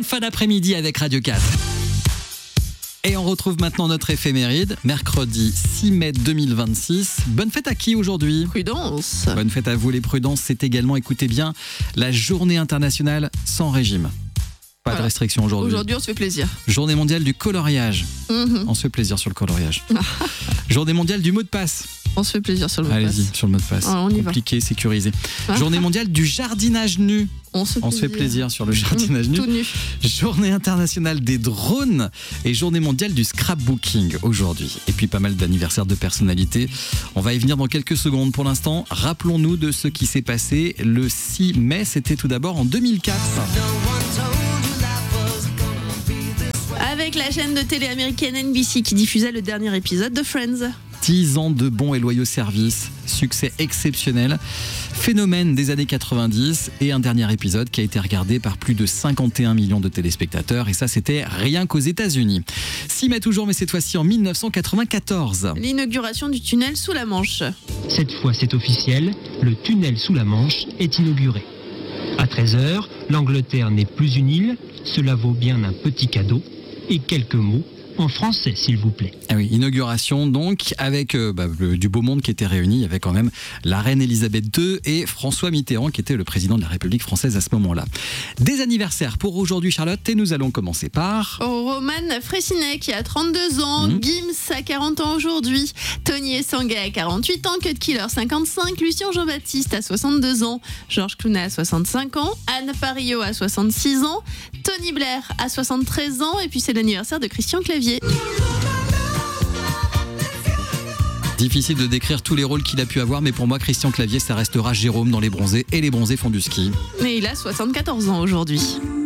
Bonne fin d'après-midi avec Radio 4. Et on retrouve maintenant notre éphéméride, mercredi 6 mai 2026. Bonne fête à qui aujourd'hui ? Prudence. Bonne fête à vous les prudences. C'est également, écoutez bien, la journée internationale sans régime. Pas de restriction aujourd'hui. Aujourd'hui, on se fait plaisir. Journée mondiale du coloriage. On se fait plaisir sur le coloriage. Journée mondiale du mot de passe. On se fait plaisir sur le mot de passe. Allez-y, sur le mot de passe. On y compliqué, sécurisé. Journée mondiale du jardinage nu. On se fait plaisir sur le jardinage nu. Tout nu. Journée internationale des drones et journée mondiale du scrapbooking aujourd'hui. Et puis pas mal d'anniversaires de personnalités. On va y venir dans quelques secondes. Pour l'instant, rappelons-nous de ce qui s'est passé le 6 mai. C'était tout d'abord en 2004. Avec la chaîne de télé américaine NBC qui diffusait le dernier épisode de Friends. 10 ans de bons et loyaux services, succès exceptionnel, phénomène des années 90 et un dernier épisode qui a été regardé par plus de 51 millions de téléspectateurs et ça c'était rien qu'aux États-Unis. 6 mai toujours mais cette fois-ci en 1994. L'inauguration du tunnel sous la Manche. Cette fois c'est officiel, le tunnel sous la Manche est inauguré. À 13h, l'Angleterre n'est plus une île, cela vaut bien un petit cadeau et quelques mots en français, s'il vous plaît. Ah oui, inauguration donc avec du beau monde qui était réuni. Il y avait quand même la reine Elisabeth II et François Mitterrand qui était le président de la République française à ce moment-là. Des anniversaires pour aujourd'hui, Charlotte, et nous allons commencer par... Roman Fressinet qui a 32 ans, Gims a 40 ans aujourd'hui, Tony Esanguet a 48 ans, Cut Killer 55, Lucien Jean-Baptiste a 62 ans, Georges Clooney a 65 ans, Anne Parillot a 66 ans, Tony Blair a 73 ans et puis c'est l'anniversaire de Christian Clavier. Difficile de décrire tous les rôles qu'il a pu avoir, mais pour moi, Christian Clavier, ça restera Jérôme dans Les Bronzés, et Les Bronzés font du ski. Mais il a 74 ans aujourd'hui.